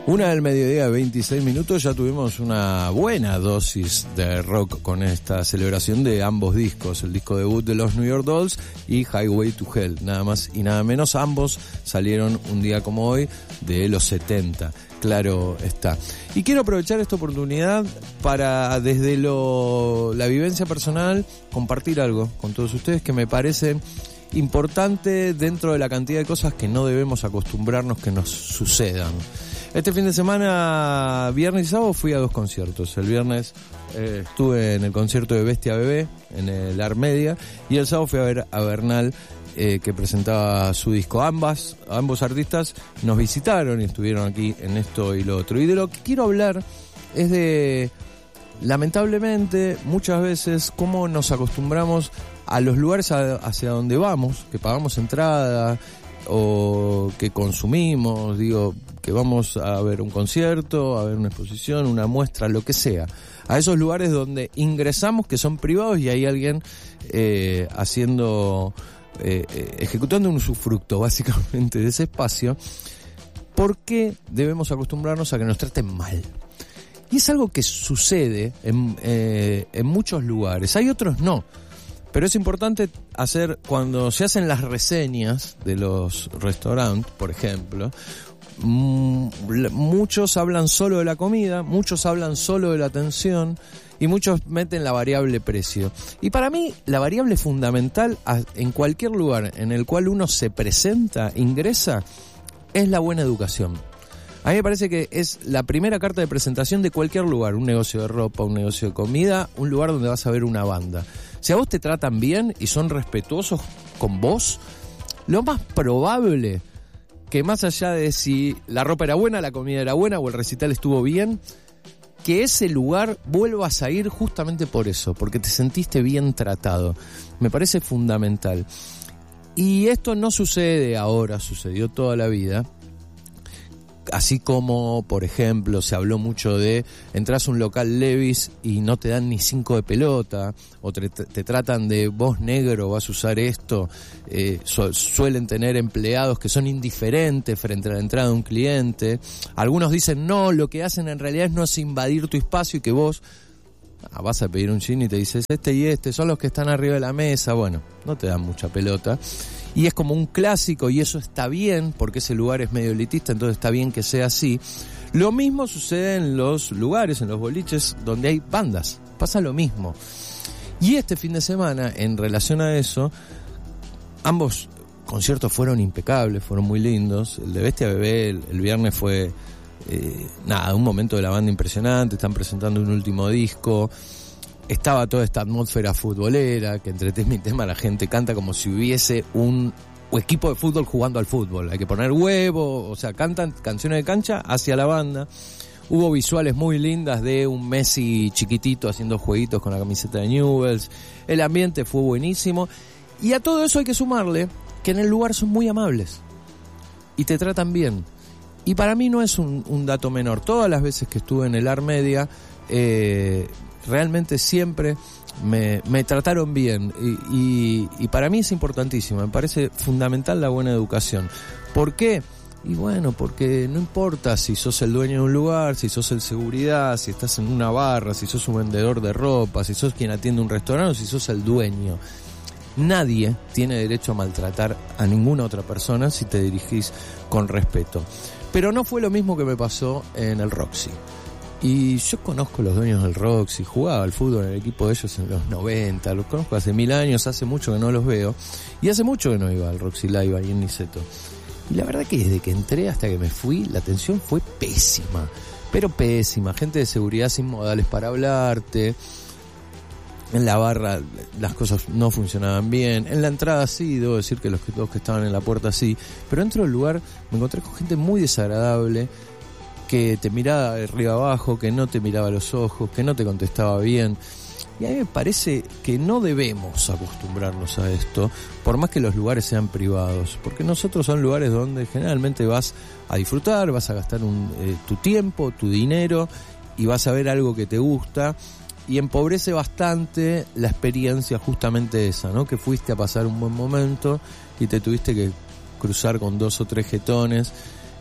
Una del mediodía, 26 minutos, ya tuvimos una buena dosis de rock con esta celebración de ambos discos, el disco debut de los New York Dolls y Highway to Hell, nada más y nada menos. Ambos salieron un día como hoy de los 70, claro está. Y quiero aprovechar esta oportunidad para, desde la vivencia personal, compartir algo con todos ustedes que me parece importante dentro de la cantidad de cosas que no debemos acostumbrarnos que nos sucedan. Este fin de semana, viernes y sábado, fui a 2 conciertos. El viernes estuve en el concierto de Bestia Bebé, en el Armedia, y el sábado fui a ver a Bernal, que presentaba su disco. Ambos artistas nos visitaron y estuvieron aquí en esto y lo otro. Y de lo que quiero hablar es de, lamentablemente, muchas veces, cómo nos acostumbramos a los lugares hacia donde vamos, que pagamos entrada o que consumimos, que vamos a ver un concierto, a ver una exposición, una muestra, lo que sea, a esos lugares donde ingresamos, que son privados, y hay alguien ejecutando un usufructo básicamente de ese espacio. ¿Por qué debemos acostumbrarnos a que nos traten mal? Y es algo que sucede en muchos lugares, hay otros no. Pero es importante hacer, cuando se hacen las reseñas de los restaurantes, por ejemplo, muchos hablan solo de la comida, muchos hablan solo de la atención y muchos meten la variable precio. Y para mí, la variable fundamental en cualquier lugar en el cual uno se presenta, ingresa, es la buena educación. A mí me parece que es la primera carta de presentación de cualquier lugar, un negocio de ropa, un negocio de comida, un lugar donde vas a ver una banda. Si a vos te tratan bien y son respetuosos con vos, lo más probable que, más allá de si la ropa era buena, la comida era buena o el recital estuvo bien, que ese lugar vuelvas a ir justamente por eso, porque te sentiste bien tratado. Me parece fundamental. Y esto no sucede ahora, sucedió toda la vida. Así como, por ejemplo, se habló mucho de entras a un local Levi's y no te dan ni 5 de pelota, o te tratan de vos negro, vas a usar esto. Suelen tener empleados que son indiferentes frente a la entrada de un cliente. Algunos dicen no, lo que hacen en realidad no es invadir tu espacio, y que vos vas a pedir un gin y te dices este y este son los que están arriba de la mesa. Bueno, no te dan mucha pelota. Y es como un clásico, y eso está bien, porque ese lugar es medio elitista, entonces está bien que sea así. Lo mismo sucede en los lugares, en los boliches, donde hay bandas. Pasa lo mismo. Y este fin de semana, en relación a eso, ambos conciertos fueron impecables, fueron muy lindos. El de Bestia Bebé, el viernes fue, un momento de la banda impresionante. Están presentando un último disco. Estaba toda esta atmósfera futbolera, que entre tema y tema la gente canta como si hubiese un equipo de fútbol jugando al fútbol. Hay que poner huevo, o sea, cantan canciones de cancha hacia la banda. Hubo visuales muy lindas de un Messi chiquitito haciendo jueguitos con la camiseta de Newell's. El ambiente fue buenísimo. Y a todo eso hay que sumarle que en el lugar son muy amables y te tratan bien. Y para mí no es un dato menor. Todas las veces que estuve en el Armedia, realmente siempre me trataron bien, y para mí es importantísimo, me parece fundamental la buena educación. ¿Por qué? Y bueno, porque no importa si sos el dueño de un lugar, si sos el seguridad, si estás en una barra, si sos un vendedor de ropa, si sos quien atiende un restaurante o si sos el dueño. Nadie tiene derecho a maltratar a ninguna otra persona si te dirigís con respeto. Pero no fue lo mismo que me pasó en el Roxy. Y yo conozco a los dueños del Roxy, jugaba al fútbol en el equipo de ellos en los 90, los conozco hace 1000 años, hace mucho que no los veo, y hace mucho que no iba al Roxy Live ahí en Niceto. Y la verdad que desde que entré hasta que me fui, la atención fue pésima, pero pésima. Gente de seguridad sin modales para hablarte. En la barra las cosas no funcionaban bien. En la entrada sí, debo decir que los que estaban en la puerta sí. Pero dentro del lugar me encontré con gente muy desagradable, que te miraba de arriba abajo, que no te miraba a los ojos, que no te contestaba bien. Y a mí me parece que no debemos acostumbrarnos a esto, por más que los lugares sean privados, porque nosotros son lugares donde generalmente vas a disfrutar, vas a gastar tu tiempo, tu dinero, y vas a ver algo que te gusta, y empobrece bastante la experiencia justamente esa, ¿no? Que fuiste a pasar un buen momento y te tuviste que cruzar con 2 o 3 jetones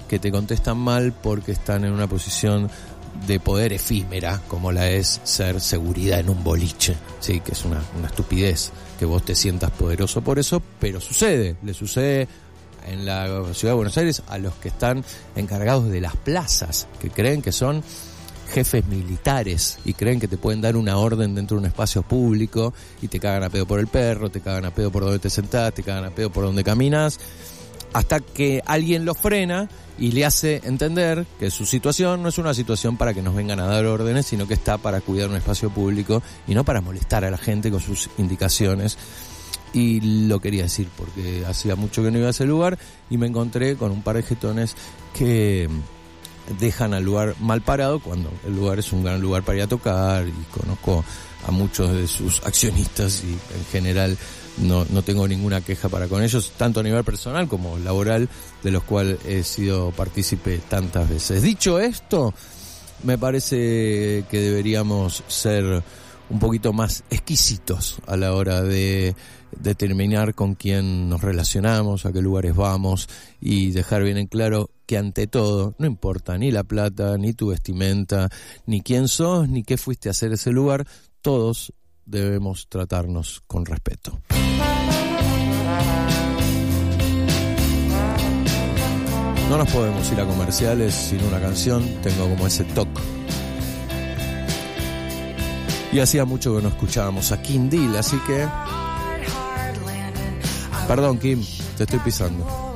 que te contestan mal porque están en una posición de poder efímera, como la es ser seguridad en un boliche, sí, que es una estupidez que vos te sientas poderoso por eso, pero le sucede en la ciudad de Buenos Aires a los que están encargados de las plazas, que creen que son jefes militares y creen que te pueden dar una orden dentro de un espacio público y te cagan a pedo por el perro, te cagan a pedo por donde te sentás, te cagan a pedo por donde caminas, hasta que alguien lo frena y le hace entender que su situación no es una situación para que nos vengan a dar órdenes, sino que está para cuidar un espacio público y no para molestar a la gente con sus indicaciones. Y lo quería decir porque hacía mucho que no iba a ese lugar y me encontré con un par de jetones que dejan al lugar mal parado cuando el lugar es un gran lugar para ir a tocar, y conozco a muchos de sus accionistas y en general no tengo ninguna queja para con ellos, tanto a nivel personal como laboral, de los cuales he sido partícipe tantas veces. Dicho esto, me parece que deberíamos ser un poquito más exquisitos a la hora de determinar con quién nos relacionamos, a qué lugares vamos, y dejar bien en claro que ante todo no importa ni la plata, ni tu vestimenta, ni quién sos, ni qué fuiste a hacer ese lugar, todos debemos tratarnos con respeto. No nos podemos ir a comerciales sin una canción, tengo como ese toque. Y hacía mucho que no escuchábamos a Kim Deal, así que... Perdón, Kim, te estoy pisando.